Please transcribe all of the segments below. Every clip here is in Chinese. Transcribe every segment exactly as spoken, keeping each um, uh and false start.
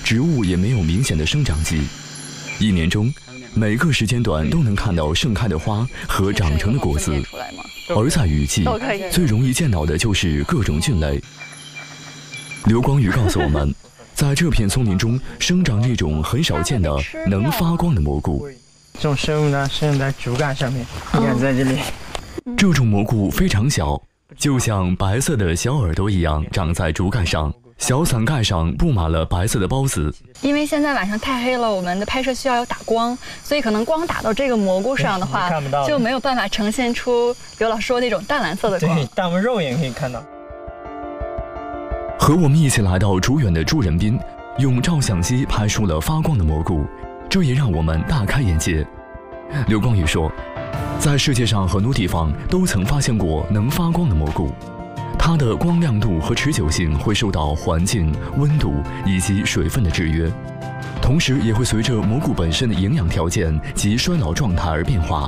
植物也没有明显的生长季，一年中每个时间段都能看到盛开的花和长成的果子。而在雨季，最容易见到的就是各种菌类。刘光宇告诉我们，在这片松林中生长着一种很少见的能发光的蘑菇。 这种生物呢，生长在竹竿上面，你看在这里。 这种蘑菇非常小，就像白色的小耳朵一样，长在竹竿上。小伞盖上布满了白色的孢子。 因为现在晚上太黑了，我们的拍摄需要有打光，所以可能光打到这个蘑菇上的话，就没有办法呈现出刘老师说那种淡蓝色的光。 对，但我们肉眼可以看到。 和我们一起来到竹园的朱仁斌，用照相机拍出了发光的蘑菇，这也让我们大开眼界。刘光宇说，在世界上很多地方都曾发现过能发光的蘑菇。它的光亮度和持久性会受到环境、温度以及水分的制约，同时也会随着蘑菇本身的营养条件及衰老状态而变化。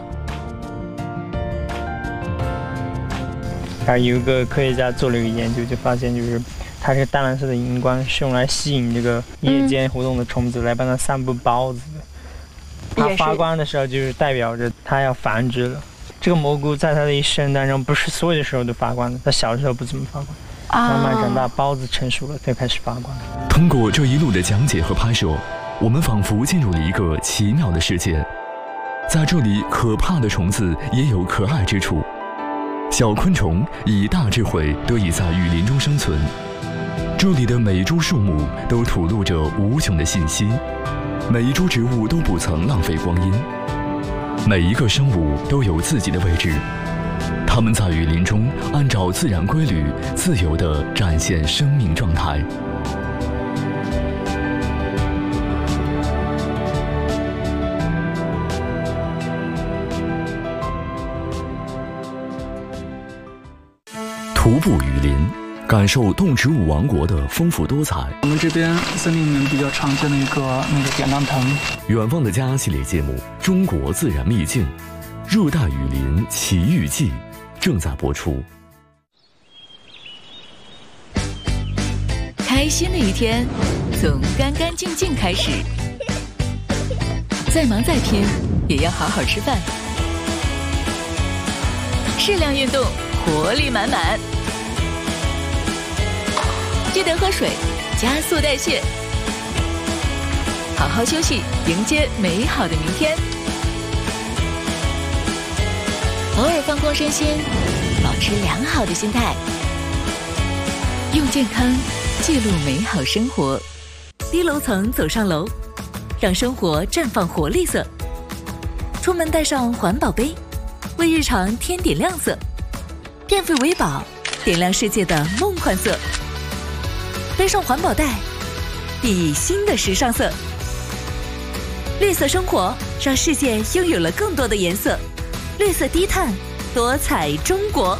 而有一个科学家做了一个研究，就发现就是它这个淡蓝色的荧光是用来吸引这个夜间活动的虫子来帮它散布孢子的。它发光的时候就是代表着它要繁殖了。这个蘑菇在它的一生当中，不是所有的时候都发光的，它小的时候不怎么发光，慢慢长大，孢子成熟了，才开始发光。 通过这一路的讲解和拍摄，我们仿佛进入了一个奇妙的世界。在这里，可怕的虫子也有可爱之处。小昆虫以大智慧得以在雨林中生存，这里的每一株树木都吐露着无穷的信息，每一株植物都不曾浪费光阴。每一个生物都有自己的位置，它们在雨林中按照自然规律，自由地展现生命状态。徒步雨林，感受动植物王国的丰富多彩。 我们这边森林里面比较常见的一个那个扁担藤。 远方的家系列节目《中国自然秘境》，热带雨林奇遇记正在播出。 开心的一天从干干净净开始，再忙再拼也要好好吃饭，适量运动，活力满满。记得喝水，加速代谢，好好休息，迎接美好的明天。偶尔放空身心，保持良好的心态，用健康记录美好生活。低楼层走上楼，让生活绽放活力色。出门带上环保杯，为日常添点亮色。电费为宝，点亮世界的梦幻色。背上环保袋，熠熠新的时尚色。绿色生活，让世界拥有了更多的颜色。绿色低碳，多彩中国。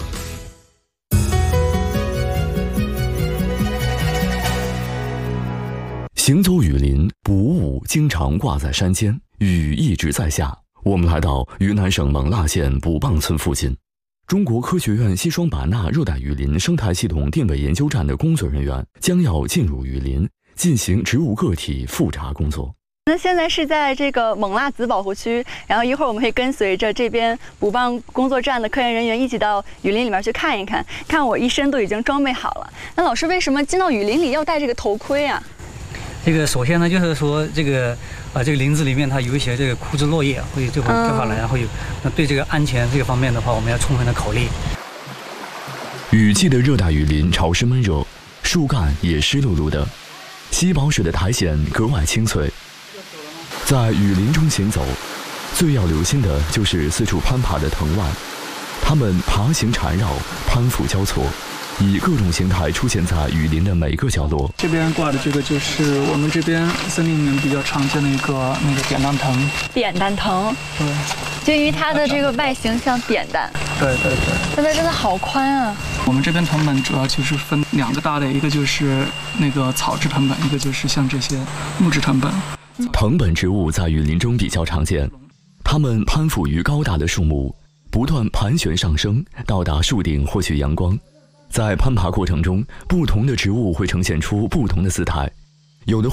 行走雨林，薄雾经常挂在山间，雨一直在下。我们来到云南省勐腊县卜蚌村附近。中国科学院西双版纳热带雨林生态系统定位研究站的工作人员将要进入雨林，进行植物个体复查工作。 那现在是在这个勐腊子保护区，然后一会儿我们会跟随着这边卜蚌工作站的科研人员一起到雨林里面去看一看。看我一身都已经装备好了。那老师为什么进到雨林里要戴这个头盔啊？ 这个首先呢，就是说这个啊、呃，这个林子里面它有一些这个枯枝落叶会就会掉下来，然后有那对这个安全这个方面的话，我们要充分的考虑。 雨季的热带雨林潮湿闷热，树干也湿漉漉的，吸饱水的苔藓格外清脆。在雨林中行走，最要留心的就是四处攀爬的藤蔓，它们爬行缠绕，攀附交错，以各种形态出现在雨林的每个角落。 这边挂的这个就是我们这边森林里面比较常见的一个那个扁担藤。 扁担藤， 对， 就因为它的这个外形像扁担。 对对对。 但它真的好宽啊！ 我们这边藤本主要就是分两个大类，一个就是那个草质藤本，一个就是像这些木质藤本。 藤本植物在雨林中比较常见，它们攀附于高大的树木，不断盘旋上升，到达树顶获取阳光。在攀爬过程中，不同的植物会呈现出不同的姿态，有的